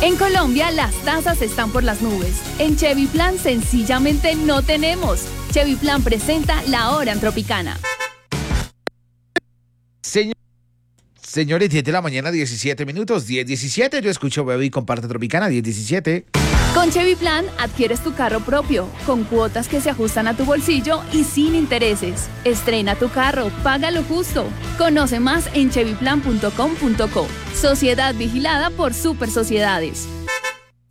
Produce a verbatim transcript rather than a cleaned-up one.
En Colombia, las tasas están por las nubes. En Chevy Plan, sencillamente no tenemos. Chevy Plan presenta La Hora en Tropicana. Señor, señores, diez de la mañana, diecisiete minutos, diez diecisiete. Yo escucho Bebé y comparte Tropicana, diez diecisiete. Con Chevy Plan, adquieres tu carro propio, con cuotas que se ajustan a tu bolsillo y sin intereses. Estrena tu carro, paga lo justo. Conoce más en chevy plan punto com punto co. Sociedad vigilada por Super Sociedades.